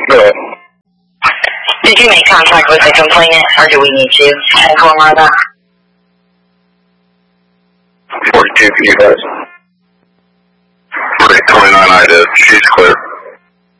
Good. Did you make contact with the complainant, or do we need to inform her of that? 42, can you guys? 29, I did. She's clear.